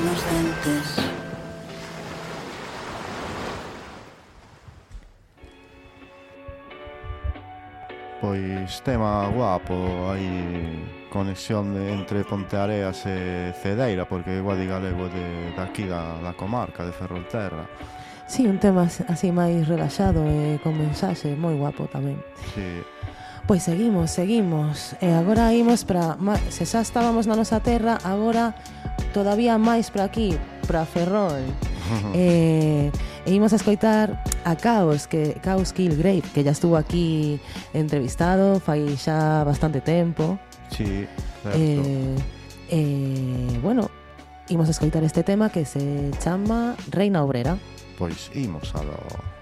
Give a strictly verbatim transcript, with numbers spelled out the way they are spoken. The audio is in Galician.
nos dentes. Pois tema guapo, hai conexión de, entre Ponteareas e Cedeira, porque é Guadi Galego de, daqui da, da comarca de Ferrolterra. Sí, un tema así máis relaxado e con mensaxe moi guapo tamén. Sí. Pois seguimos, seguimos. E agora imos para, se xa estábamos na nosa terra, agora todavía máis para aquí, para Ferrol. e, e imos a escoitar a Chaos, que Chaos Killgrave, que ya estuvo aquí entrevistado fai xa bastante tempo. Sí, certo. E, e bueno, imos a escoitar este tema que se chama Reina Obrera. Pois imos a lo...